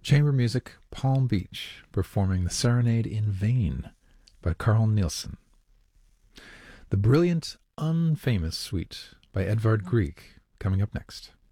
Chamber music, Palm Beach, performing the Serenade in Vain by Carl Nielsen. The Brilliant Unfamous Suite by Edvard Grieg, coming up next.